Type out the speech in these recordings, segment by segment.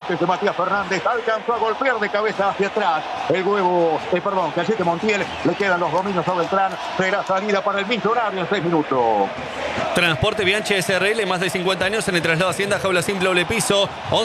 remates de Matías Fernández. Alcanzó a golpear de cabeza hacia atrás. Cachete Montiel. Le quedan los dominios a Beltrán. Será salida para el Millonario en 6 minutos. Transporte Bianchi SRL, más de 50 años en el traslado Hacienda, jaula simple doble piso.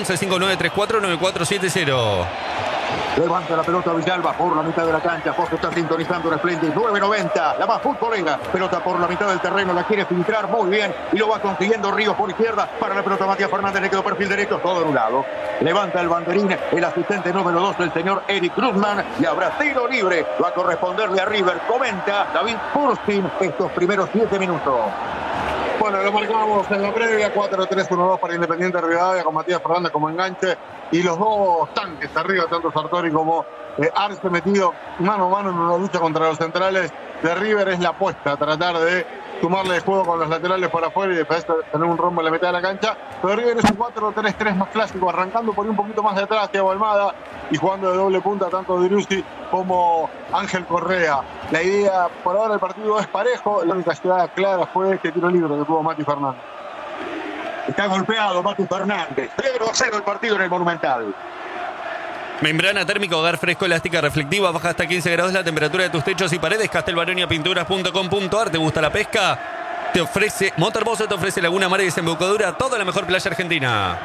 1159349470. Levanta la pelota Villalba por la mitad de la cancha. Fox está sintonizando en Splendid. 9.90. La más futbolera. Pelota por la mitad del terreno. La quiere filtrar muy bien. Y lo va consiguiendo Ríos por izquierda. Para la pelota Matías Fernández. Le quedó perfil derecho. Todo en un lado. Levanta el banderín. El asistente número 2 del señor Eric Cruzman. Y habrá tiro libre. Va a corresponderle a River. Comenta David Purstin estos primeros 7 minutos. Bueno, lo marcamos en la previa, 4-3-1-2 para Independiente Rivadavia, con Matías Fernández como enganche y los dos tanques arriba, tanto Sartori como Arce, metido mano a mano en una lucha contra los centrales de River. Es la apuesta, tratar de sumarle el juego con los laterales por afuera y después tener un rombo en la mitad de la cancha. Pero River es un 4-3-3 más clásico, arrancando por un poquito más de atrás, Thiago Almada, y jugando de doble punta tanto Driussi como Ángel Correa. La idea, por ahora el partido es parejo, la única llegada clara fue este tiro libre que tuvo Mati Fernández. Está golpeado Mati Fernández. 0-0 el partido en el Monumental. Membrana térmica, hogar fresco, elástica, reflectiva, baja hasta 15 grados la temperatura de tus techos y paredes. Castelbaroniapinturas.com.ar. ¿Te gusta la pesca? Te ofrece Motorbozo, te ofrece Laguna Mar y Desembocadura, toda la mejor playa argentina.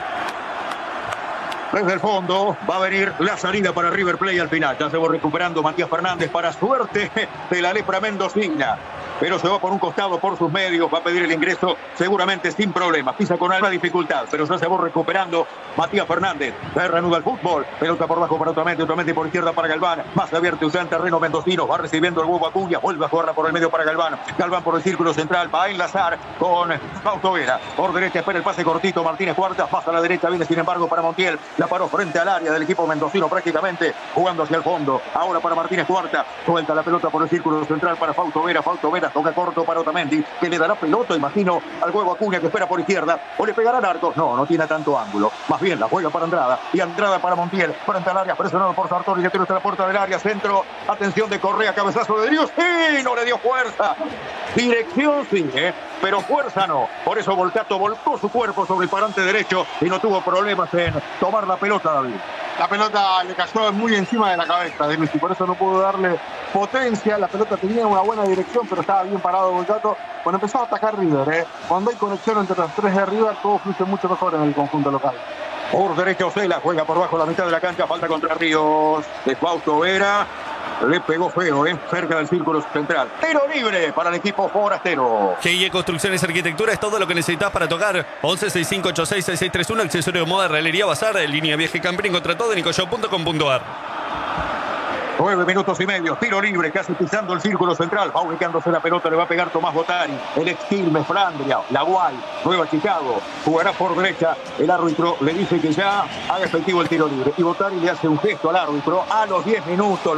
Desde el fondo va a venir la salida para River Plate al final. Ya se va recuperando Matías Fernández para suerte de la lepra mendocina. Pero se va por un costado por sus medios, va a pedir el ingreso seguramente sin problema. Pisa con alguna dificultad, pero ya se va recuperando Matías Fernández. Se reanuda el fútbol, pelota por bajo para Otamendi por izquierda para Galván. Más abierto usted en terreno mendocino, va recibiendo el huevo Acuña, vuelve a jugar por el medio para Galván. Galván por el círculo central, va a enlazar con Fausto Vera. Por derecha espera el pase cortito, Martínez Cuartas, pasa a la derecha, viene sin embargo para Montiel. La paró frente al área del equipo mendocino prácticamente, jugando hacia el fondo. Ahora para Martínez Cuartas, suelta la pelota por el círculo central para Fausto Vera. Fausto Vera toca corto para Otamendi, que le dará pelota, imagino, al huevo Acuña, que espera por izquierda, o le pegará al arco. No tiene tanto ángulo, más bien la juega para Andrada, y Andrada para Montiel, frente al área, presionado por Sartori, que tiene hasta la puerta del área, centro, atención de Correa, cabezazo de Dios, ¡sí! No le dio fuerza, dirección sí, pero fuerza no. Por eso Volcato volcó su cuerpo sobre el parante derecho y no tuvo problemas en tomar la pelota, David. La pelota le cayó muy encima de la cabeza de Messi, por eso no pudo darle potencia. La pelota tenía una buena dirección, pero estaba bien parado Volcato. Cuando empezó a atacar River, cuando hay conexión entre los tres de River, todo fluye mucho mejor en el conjunto local. Por derecha Ocela, juega por bajo la mitad de la cancha, falta contra Ríos, de Fausto Vera. Le pegó feo, cerca del círculo central. Tiro libre para el equipo forastero. GIE Construcciones y Arquitectura es todo lo que necesitas para tocar. 1165866631, accesorio de moda, realería, bazar, línea viaje camping, contra todo en nicoshop.com.ar. 9 minutos y medio, tiro libre, casi pisando el círculo central, va ubicándose la pelota, le va a pegar Tomás Botari, el ex Quilmes, Flandria, La Guay, Nueva Chicago, jugará por derecha, el árbitro le dice que ya haga efectivo el tiro libre, y Botari le hace un gesto al árbitro a los 10 minutos,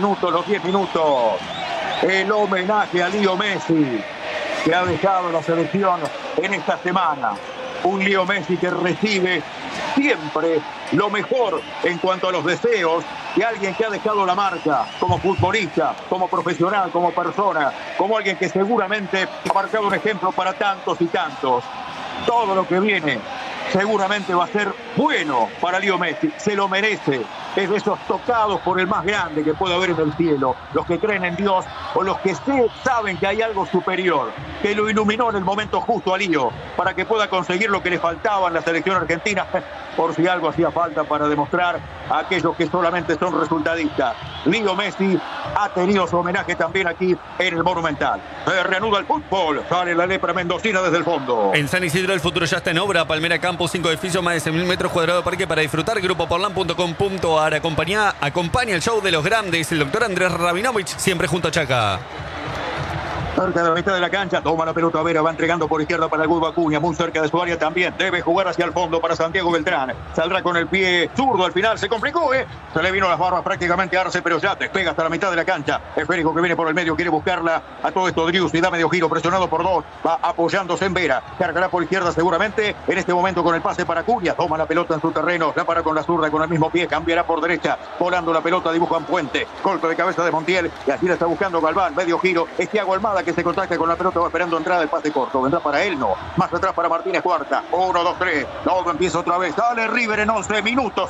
el homenaje a Leo Messi, que ha dejado la selección en esta semana. Un Leo Messi que recibe siempre lo mejor en cuanto a los deseos de alguien que ha dejado la marca como futbolista, como profesional, como persona, como alguien que seguramente ha marcado un ejemplo para tantos y tantos. Todo lo que viene seguramente va a ser bueno para Leo Messi, se lo merece. Es de esos tocados por el más grande que puede haber en el cielo, los que creen en Dios o los que saben que hay algo superior, que lo iluminó en el momento justo a Leo para que pueda conseguir lo que le faltaba en la selección argentina, por si algo hacía falta para demostrar a aquellos que solamente son resultadistas. Leo Messi ha tenido su homenaje también aquí en el Monumental. Se reanuda el fútbol, sale la lepra mendocina desde el fondo. En San Isidro el futuro ya está en obra. Palmera Campus, 5 edificios, más de 100.000 metros cuadrados de parque para disfrutar. Grupoporlan.com.ar. Acompaña el show de los grandes, el doctor Andrés Rabinovich, siempre junto a Chaca. Cerca de la mitad de la cancha, toma la pelota Vera, va entregando por izquierda para el huevo Acuña, muy cerca de su área también, debe jugar hacia el fondo para Santiago Beltrán, saldrá con el pie zurdo al final, se complicó, se le vino las barbas prácticamente a Arce, pero ya despega hasta la mitad de la cancha, esférico que viene por el medio, quiere buscarla a todo esto Driussi, da medio giro, presionado por dos, va apoyándose en Vera, cargará por izquierda seguramente, en este momento con el pase para Acuña, toma la pelota en su terreno, la para con la zurda, con el mismo pie, cambiará por derecha, volando la pelota, dibujan Puente, golpe de cabeza de Montiel, y aquí la está buscando Galván, medio giro, es Thiago Almada que se contacta con la pelota, va esperando entrada, el pase corto, vendrá para él, no, más atrás para Martínez Cuarta, 1, 2, 3, todo empieza otra vez, dale River en 11 minutos